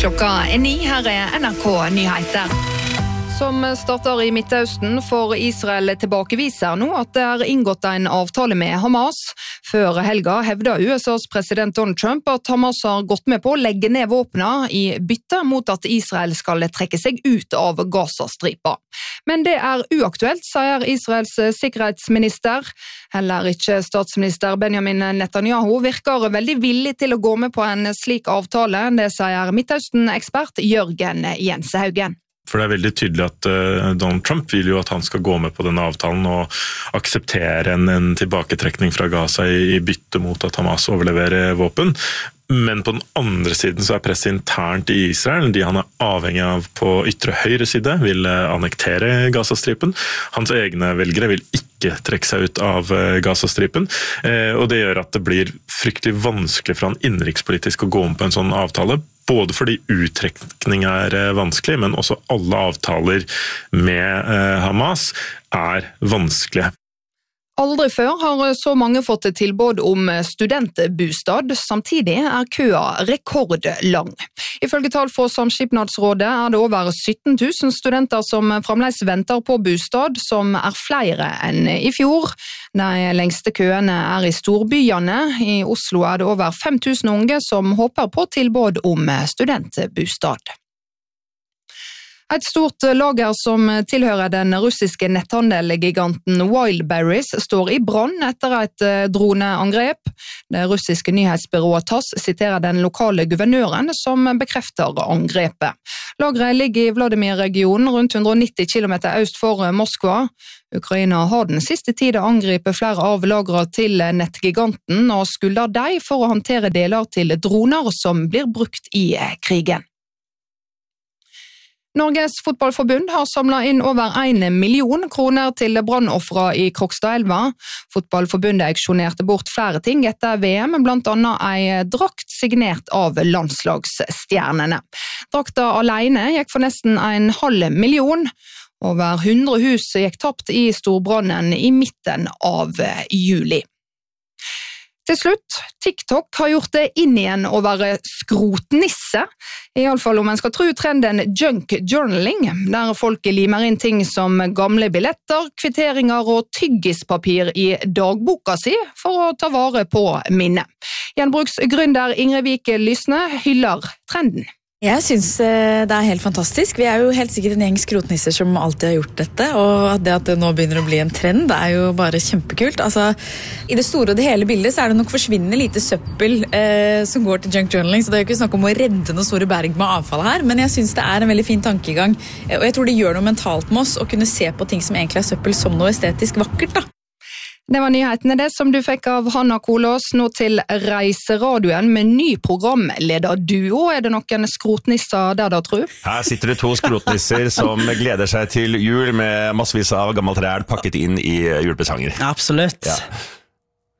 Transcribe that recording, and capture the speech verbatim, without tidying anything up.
Klokka er ni, her er N R K Nyheter. Som starter i Midtøsten, for Israel tilbakeviser nå at det er inngått en avtale med Hamas. Før helga hevder U S A's president Donald Trump at Hamas har gått med på å legge ned våpnene i bytte mot at Israel skal trekke seg ut av Gazastripa. Men det er uaktuelt, sier Israels sikkerhetsminister. Heller ikke statsminister Benjamin Netanyahu virker veldig villig til å gå med på en slik avtale. Det sier Midtøsten-ekspert Jørgen Jensehaugen. For det er veldig tydelig at uh, Donald Trump vil jo at han skal gå med på denne avtalen og akseptere en, en tilbaketrekning fra Gaza i, i bytte mot at Hamas overleverer våpen. Men på den andre siden så er presset internt i Israel, de han er avhengig av på ytre høyre side, vil annektere Gazastripen. Hans egne velgere vil ikke trekke seg ut av Gazastripen, og det gjør at det blir fryktelig vanskelig for han innenrikspolitisk å gå med på en sånn avtale, både fordi uttrekning er vanskelig, men også alle avtaler med Hamas er vanskelige. Aldri før har så mange fått et tilbud om studentbostad, samtidig er køa rekordlang. Ifølge tall fra Samskipnadsrådet er det over sytten tusen studenter som fremdeles venter på bostad, som er flere enn i fjor. De lengste køene er i storbyene. I Oslo er det over fem tusen unge som håper på tilbud om studentbostad. Et stort lager som tilhører den russiske netthandelgiganten Wildberries står i brann etter et droneangrep. Det russiske nyhetsbyrået Tass siterer den lokale guvernøren som bekrefter angrepet. Lageret ligger i Vladimir-regionen rundt hundre og nitti kilometer øst for Moskva. Ukraina har den siste tiden angrepet flere av lagrene til nettgiganten og skylder dem for å håndtere deler til droner som blir brukt i krigen. Norges fotballforbund har samlet inn over en million kroner til brannoffere i Krokstadelva. Fotballforbundet auksjonerte bort flere ting etter V M, blant annet en drakt signert av landslagsstjernene. Drakta alene gikk for nesten en halv million. Over hundre hus gikk tapt i storbrannen i midten av juli. Til slutt, TikTok har gjort det inn igjen å være skrotnisse, i alle fall om en skal tro trenden junk journaling, der folk limer inn ting som gamle billetter, kvitteringer og tyggispapir i dagboka si for å ta vare på minnet. Gjenbruksgründer Ingrid Vik Lysne hyller trenden. Jeg synes det er helt fantastisk. Vi er jo helt sikkert en gjeng skrotnisser som alltid har gjort dette, og det at det nå begynner å bli en trend, det er jo bare kjempekult. Altså, i det store og det hele bildet så er det nok forsvinnende lite søppel eh, som går til junk journaling, så det er jo ikke snakk om å redde noen store berg med avfall her, men jeg synes det er en veldig fin tankegang, og jeg tror det gjør noe mentalt med oss å kunne se på ting som egentlig er søppel som noe estetisk vakkert da. Det var nyhetene det som du fikk av Hanna Kolås, nå til Reiseradioen med ny programlederduo. Er det noen skrotnisser der da, tro? Her sitter det to skrotnisser som gleder seg til jul med massevis av gammelt ræl pakket inn i julepresanger. Absolutt. Ja.